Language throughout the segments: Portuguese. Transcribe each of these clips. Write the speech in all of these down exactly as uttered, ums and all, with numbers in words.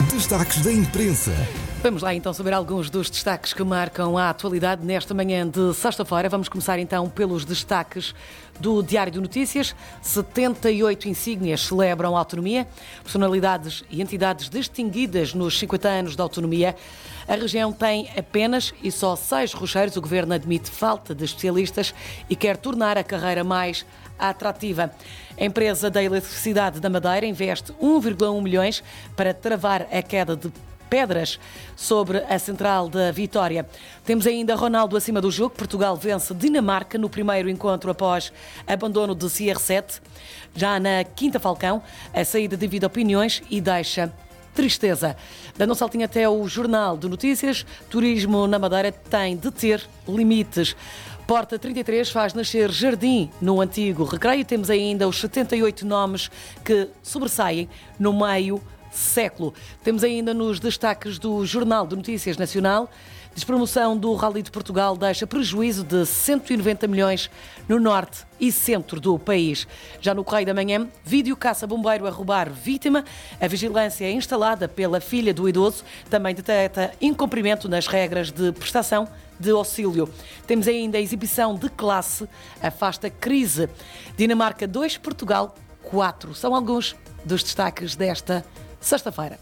Destaques da imprensa. Vamos lá então saber alguns dos destaques que marcam a atualidade nesta manhã de sexta-feira. Vamos começar então pelos destaques do Diário de Notícias. setenta e oito insígnias celebram a autonomia, personalidades e entidades distinguidas nos cinquenta anos da autonomia. A região tem apenas e só seis rocheiros. O Governo admite falta de especialistas e quer tornar a carreira mais atrativa. A empresa da Eletricidade da Madeira investe um vírgula um milhões para travar a queda de pedras sobre a central da Vitória. Temos ainda Ronaldo acima do jogo. Portugal vence Dinamarca no primeiro encontro após abandono de C R sete. Já na Quinta Falcão, a saída divide opiniões e deixa tristeza. Dando um saltinho até o Jornal de Notícias, turismo na Madeira tem de ter limites. Porta trinta e três faz nascer jardim no antigo recreio. Temos ainda os setenta e oito nomes que sobressaem no meio século. Temos ainda nos destaques do Jornal de Notícias Nacional: despromoção do Rally de Portugal deixa prejuízo de cento e noventa milhões no norte e centro do país. Já no Correio da Manhã, vídeo caça bombeiro a roubar vítima. A vigilância instalada pela filha do idoso também detecta incumprimento nas regras de prestação de auxílio. Temos ainda a exibição de classe, afasta crise. Dinamarca dois, Portugal quatro. São alguns dos destaques desta sexta-feira.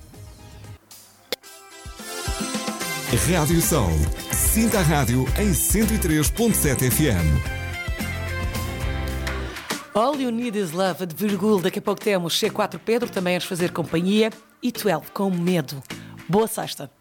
Rádio Sol. Sinta a rádio em cento e três ponto sete F M. All You Need Is Love, de Virgul. Daqui a pouco temos C quatro Pedro, também a nos fazer companhia, e doze com Medo. Boa sexta.